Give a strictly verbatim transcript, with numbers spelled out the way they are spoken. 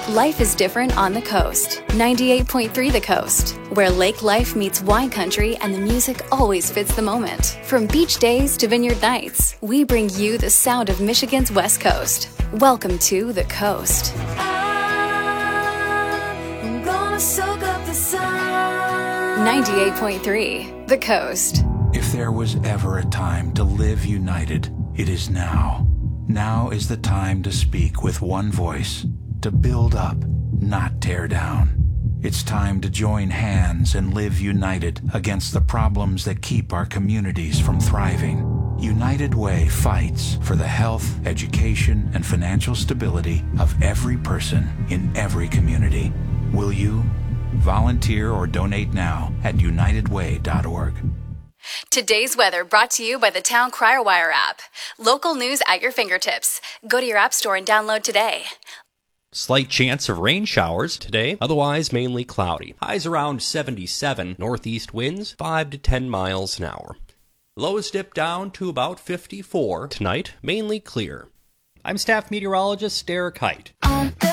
Life is different on the coast. ninety-eight point three The Coast, where lake life meets wine country and the music always fits the moment. From beach days to vineyard nights, we bring you the sound of Michigan's West Coast. Welcome to The Coast. I'm gonna soak up the sun. ninety-eight point three The Coast. If there was ever a time to live united, it is now. Now is the time to speak with one voice, to build up, not tear down. It's time to join hands and live united against the problems that keep our communities from thriving. United Way fights for the health, education, and financial stability of every person in every community. Will you? Volunteer or donate now at united way dot org. Today's weather brought to you by the Town Crier Wire app. Local news at your fingertips. Go to your app store and download today. Slight chance of rain showers today, otherwise mainly cloudy. Highs around seventy-seven, northeast winds five to ten miles an hour. Lows dip down to about fifty-four. Tonight, mainly clear. I'm staff meteorologist Derek Height.